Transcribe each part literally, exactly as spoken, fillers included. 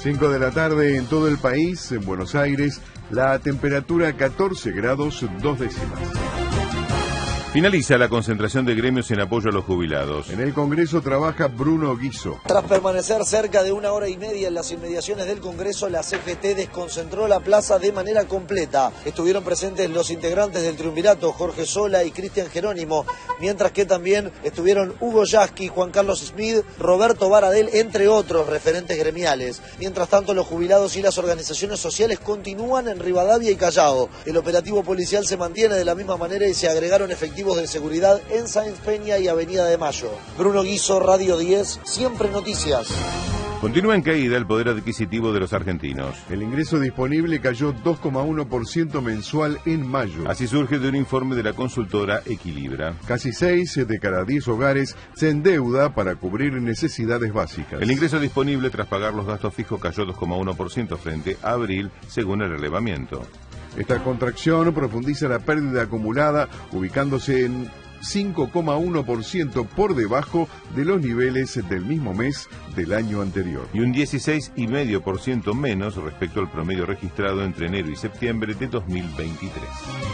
cinco de la tarde en todo el país. En Buenos Aires, la temperatura catorce grados dos décimas. Finaliza la concentración de gremios en apoyo a los jubilados. En el Congreso trabaja Bruno Guiso. Tras permanecer cerca de una hora y media en las inmediaciones del Congreso, la C F T desconcentró la plaza de manera completa. Estuvieron presentes los integrantes del triunvirato, Jorge Sola y Cristian Jerónimo, mientras que también estuvieron Hugo Yasky, Juan Carlos Smith, Roberto Baradel, entre otros referentes gremiales. Mientras tanto, los jubilados y las organizaciones sociales continúan en Rivadavia y Callao. El operativo policial se mantiene de la misma manera y se agregaron efectivos de seguridad en Sáenz Peña y Avenida de Mayo. Bruno Guiso, Radio diez, siempre noticias. Continúa en caída el poder adquisitivo de los argentinos. El ingreso disponible cayó dos coma uno por ciento mensual en mayo. Así surge de un informe de la consultora Equilibra. Casi seis de cada diez hogares se endeuda para cubrir necesidades básicas. El ingreso disponible tras pagar los gastos fijos cayó dos coma uno por ciento frente a abril, según el relevamiento. Esta contracción profundiza la pérdida acumulada, ubicándose en cinco coma uno por ciento por debajo de los niveles del mismo mes del año anterior. Y un dieciséis coma cinco por ciento menos respecto al promedio registrado entre enero y septiembre de dos mil veintitrés.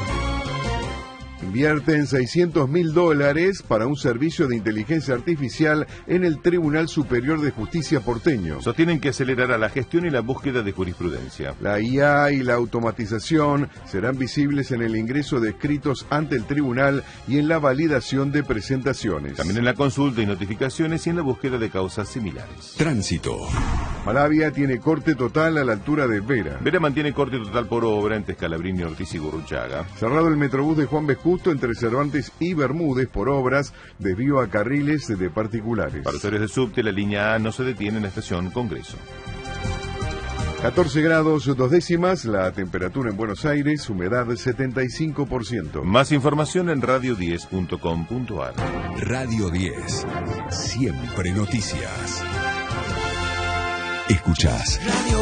Invierten seiscientos mil dólares para un servicio de inteligencia artificial en el Tribunal Superior de Justicia porteño. Sostienen que acelerará la gestión y la búsqueda de jurisprudencia. La I A y la automatización serán visibles en el ingreso de escritos ante el tribunal y en la validación de presentaciones. También en la consulta y notificaciones y en la búsqueda de causas similares. Tránsito. Malavia tiene corte total a la altura de Vera. Vera mantiene corte total por obra entre Scalabrini, Ortiz y Gurruchaga. Cerrado el Metrobús de Juan B. Justo entre Cervantes y Bermúdez por obras, desvío a carriles de particulares. Para usuarios de subte, la línea A no se detiene en la estación Congreso. catorce grados dos décimas, la temperatura en Buenos Aires, humedad setenta y cinco por ciento. Más información en radio diez punto com punto ar. Radio diez, siempre noticias. Escuchás